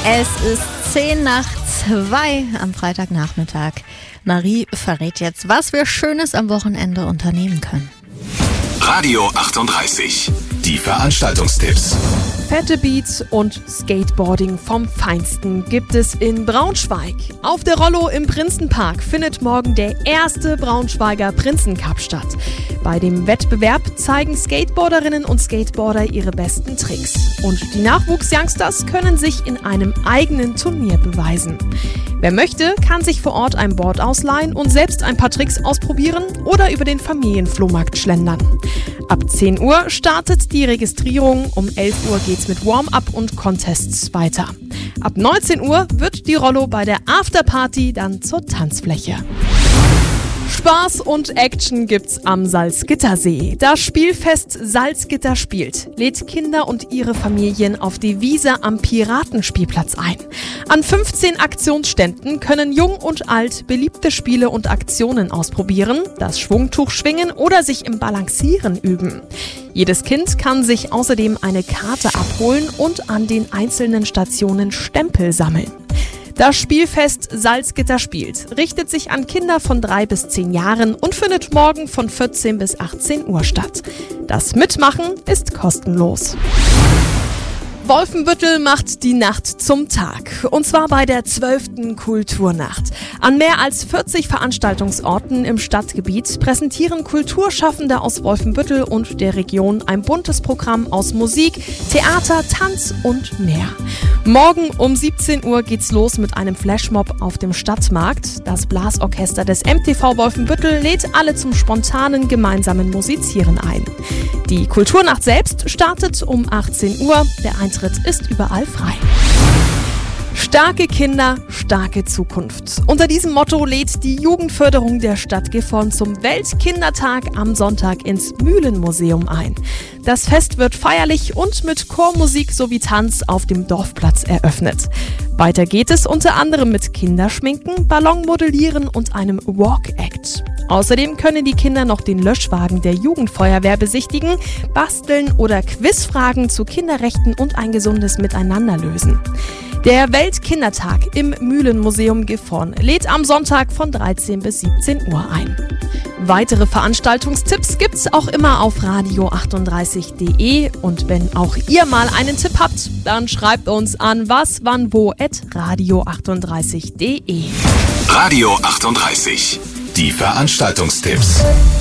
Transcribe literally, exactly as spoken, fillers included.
Es ist zehn nach zwei am Freitagnachmittag. Marie verrät jetzt, was wir Schönes am Wochenende unternehmen können. Radio achtunddreißig, die Veranstaltungstipps. Fette Beats und Skateboarding vom Feinsten gibt es in Braunschweig. Auf der Rollo im Prinzenpark findet morgen der erste Braunschweiger Prinzencup statt. Bei dem Wettbewerb zeigen Skateboarderinnen und Skateboarder ihre besten Tricks. Und die Nachwuchsyoungsters können sich in einem eigenen Turnier beweisen. Wer möchte, kann sich vor Ort ein Board ausleihen und selbst ein paar Tricks ausprobieren oder über den Familienflohmarkt schlendern. Ab zehn Uhr startet die Registrierung, um elf Uhr geht's mit Warm-up und Contests weiter. Ab neunzehn Uhr wird die Rollo bei der Afterparty dann zur Tanzfläche. Spaß und Action gibt's am Salzgittersee. Das Spielfest Salzgitter spielt lädt Kinder und ihre Familien auf die Wiese am Piratenspielplatz ein. An fünfzehn Aktionsständen können Jung und Alt beliebte Spiele und Aktionen ausprobieren, das Schwungtuch schwingen oder sich im Balancieren üben. Jedes Kind kann sich außerdem eine Karte abholen und an den einzelnen Stationen Stempel sammeln. Das Spielfest Salzgitter spielt richtet sich an Kinder von drei bis zehn Jahren und findet morgen von vierzehn bis achtzehn Uhr statt. Das Mitmachen ist kostenlos. Wolfenbüttel macht die Nacht zum Tag. Und zwar bei der zwölften Kulturnacht. An mehr als vierzig Veranstaltungsorten im Stadtgebiet präsentieren Kulturschaffende aus Wolfenbüttel und der Region ein buntes Programm aus Musik, Theater, Tanz und mehr. Morgen um siebzehn Uhr geht's los mit einem Flashmob auf dem Stadtmarkt. Das Blasorchester des M T V Wolfenbüttel lädt alle zum spontanen gemeinsamen Musizieren ein. Die Kulturnacht selbst startet um achtzehn Uhr. Der Eintritt ist überall frei. Starke Kinder, starke Zukunft. Unter diesem Motto lädt die Jugendförderung der Stadt Gifhorn zum Weltkindertag am Sonntag ins Mühlenmuseum ein. Das Fest wird feierlich und mit Chormusik sowie Tanz auf dem Dorfplatz eröffnet. Weiter geht es unter anderem mit Kinderschminken, Ballonmodellieren und einem Walk-Act. Außerdem können die Kinder noch den Löschwagen der Jugendfeuerwehr besichtigen, basteln oder Quizfragen zu Kinderrechten und ein gesundes Miteinander lösen. Der Weltkindertag im Mühlenmuseum Gifhorn lädt am Sonntag von dreizehn bis siebzehn Uhr ein. Weitere Veranstaltungstipps gibt's auch immer auf radio achtunddreißig punkt de und wenn auch ihr mal einen Tipp habt, dann schreibt uns an was wann wo at radio achtunddreißig punkt de. Radio achtunddreißig, die Veranstaltungstipps.